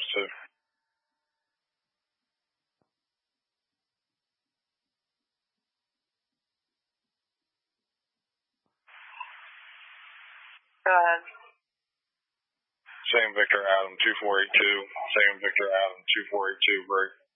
2. Go ahead. Same Victor Adam 2482. Same Victor Adam 2482. Break.